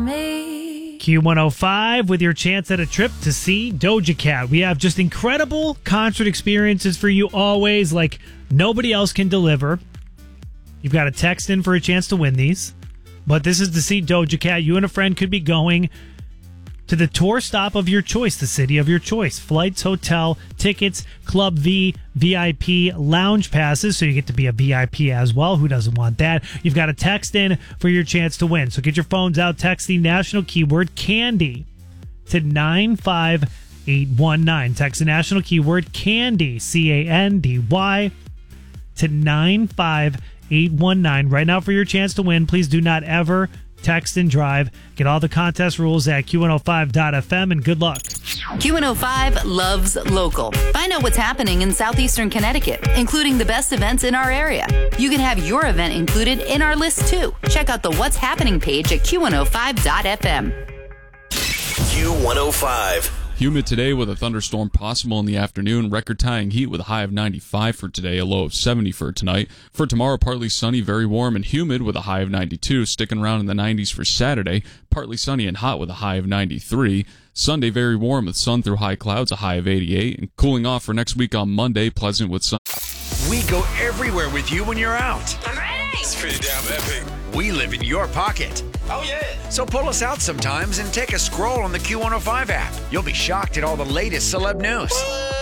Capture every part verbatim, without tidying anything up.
Q one oh five with your chance at a trip to see Doja Cat. We have just incredible concert experiences for you always, like nobody else can deliver. You've got to text in for a chance to win these. But this is to see Doja Cat. You and a friend could be going to the tour stop of your choice, the city of your choice. Flights, hotel, tickets, Club V, V I P, lounge passes, so you get to be a V I P as well. Who doesn't want that? You've got to text in for your chance to win. So get your phones out, text the national keyword CANDY to nine five eight one nine. Text the national keyword CANDY, C A N D Y, to nine five eight one nine. Right now for your chance to win, please do not ever text and drive. Get all the contest rules at Q one oh five dot f m, and good luck. Q one oh five loves local. Find out what's happening in southeastern Connecticut, including the best events in our area. You can have your event included in our list too. Check out the What's Happening page at Q one oh five dot f m. Q one oh five. Humid today with a thunderstorm possible in the afternoon. Record-tying heat with a high of ninety-five for today, a low of seventy for tonight. For tomorrow, partly sunny, very warm and humid with a high of ninety-two. Sticking around in the nineties for Saturday. Partly sunny and hot with a high of ninety-three. Sunday, very warm with sun through high clouds, a high of eighty-eight. And cooling off for next week on Monday, pleasant with sun. We go everywhere with you when you're out. I'm ready. It's pretty damn epic. We live in your pocket. Oh, yeah. So pull us out sometimes and take a scroll on the Q one oh five app. You'll be shocked at all the latest celeb news.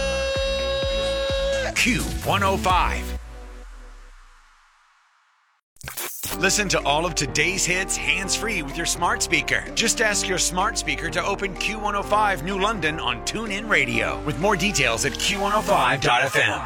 Q one oh five. Listen to all of today's hits hands-free with your smart speaker. Just ask your smart speaker to open Q one oh five New London on TuneIn Radio. With more details at Q one oh five dot f m.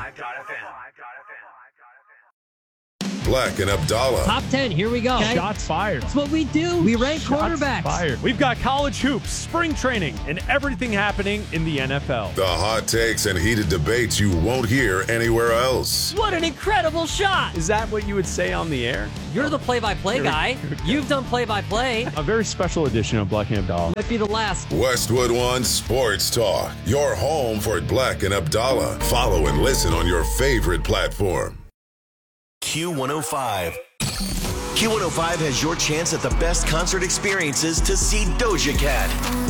Black and Abdallah. Top ten, here we go. Okay. Shots fired. That's what we do. We rank Shots quarterbacks. fired. We've got college hoops, spring training, and everything happening in the N F L. The hot takes and heated debates you won't hear anywhere else. What an incredible shot. Is that what you would say on the air? You're the play-by-play guy. You've done play-by-play. A very special edition of Black and Abdallah. Might be the last. Westwood One Sports Talk. Your home for Black and Abdallah. Follow and listen on your favorite platform. Q one oh five. Q one oh five has your chance at the best concert experiences to see Doja Cat.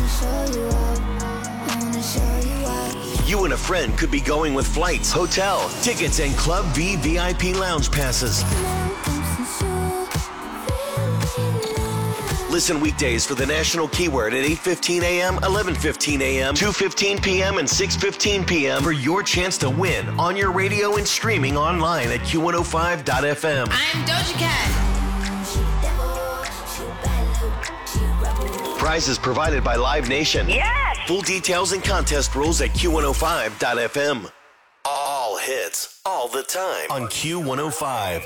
You and a friend could be going with flights, hotel, tickets, and Club V V I P lounge passes. Listen weekdays for the national keyword at eight fifteen a m, eleven fifteen a m, two fifteen p m, and six fifteen p m for your chance to win on your radio and streaming online at Q one oh five dot f m. I'm Doja Cat. Prizes provided by Live Nation. Yes! Full details and contest rules at Q one oh five dot f m. All hits, all the time on Q one oh five.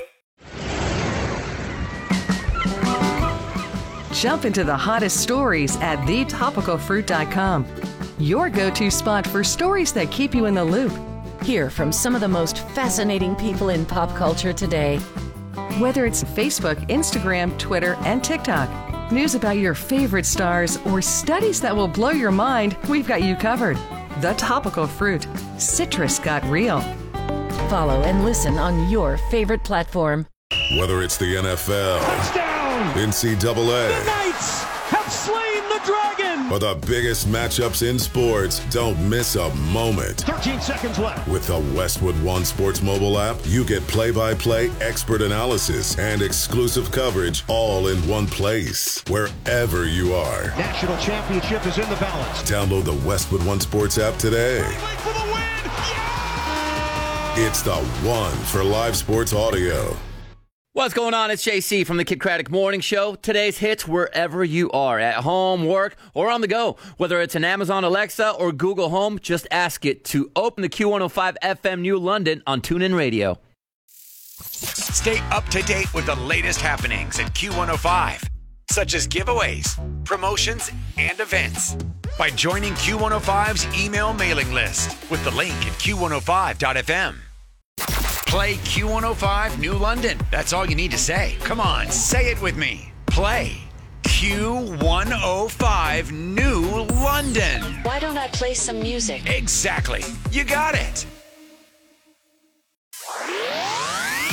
Jump into the hottest stories at the topical fruit dot com. Your go-to spot for stories that keep you in the loop. Hear from some of the most fascinating people in pop culture today. Whether it's Facebook, Instagram, Twitter, and TikTok, news about your favorite stars, or studies that will blow your mind, we've got you covered. The Topical Fruit. Citrus got real. Follow and listen on your favorite platform. Whether it's the N F L, Touchdown! N C double A, The Knights have slain the dragon! or the biggest matchups in sports, don't miss a moment. thirteen seconds left. With the Westwood One Sports mobile app, you get play-by-play, expert analysis, and exclusive coverage all in one place, wherever you are. National championship is in the balance. Download the Westwood One Sports app today. For the win! It's the one for live sports audio. What's going on? It's J C from the Kid Craddock Morning Show. Today's hits wherever you are, at home, work, or on the go. Whether it's an Amazon Alexa or Google Home, just ask it to open the Q one oh five F M New London on TuneIn Radio. Stay up to date with the latest happenings at Q one oh five, such as giveaways, promotions, and events, by joining Q one oh five's email mailing list with the link at Q one oh five dot f m. Play Q one oh five New London. That's all you need to say. Come on, say it with me. Play Q one oh five New London. Why don't I play some music? Exactly. You got it. Hey, it's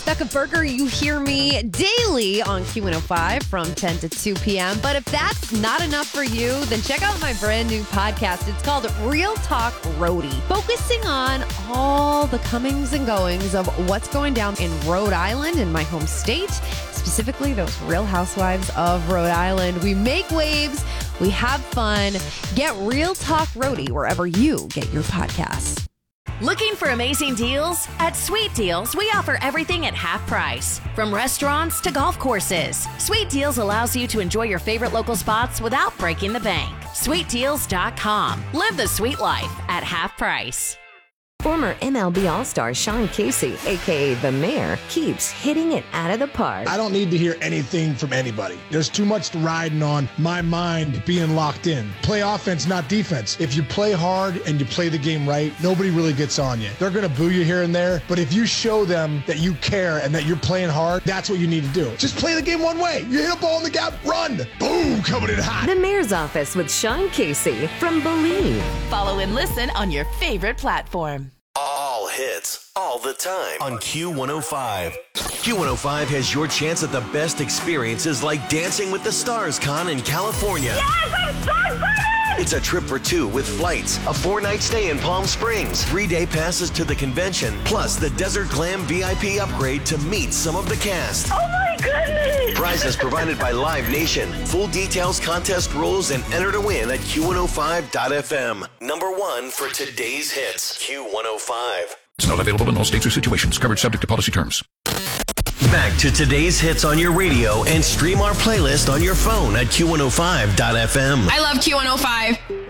Becca Berger, you hear me daily on Q one oh five from ten to two p.m. But if that's not enough for you, then check out my brand new podcast. It's called Real Talk Roadie, focusing on all the comings and goings of what's going down in Rhode Island, in my home state, specifically those Real Housewives of Rhode Island. We make waves, we have fun. Get Real Talk Roadie wherever you get your podcasts. Looking for amazing deals? At Sweet Deals, we offer everything at half price. From restaurants to golf courses, Sweet Deals allows you to enjoy your favorite local spots without breaking the bank. sweet deals dot com. Live the sweet life at half price. Former M L B All-Star Sean Casey, a k a. The Mayor, keeps hitting it out of the park. I don't need to hear anything from anybody. There's too much riding on my mind being locked in. Play offense, not defense. If you play hard and you play the game right, nobody really gets on you. They're going to boo you here and there, but if you show them that you care and that you're playing hard, that's what you need to do. Just play the game one way. You hit a ball in the gap, run. Boom, coming in hot. The Mayor's Office with Sean Casey from Believe. Follow and listen on your favorite platform. All hits, all the time on Q one oh five. Q one oh five has your chance at the best experiences like Dancing with the Stars Con in California. Yes, I'm so excited! It's a trip for two with flights, a four-night stay in Palm Springs, three-day passes to the convention, plus the Desert Glam V I P upgrade to meet some of the cast. Oh my goodness! Prizes provided by Live Nation. Full details, contest rules, and enter to win at Q one oh five dot f m. Number one for today's hits, Q one oh five. It's not available in all states or situations. Coverage subject to policy terms. Back to today's hits on your radio and stream our playlist on your phone at Q one oh five dot f m. I love Q one oh five.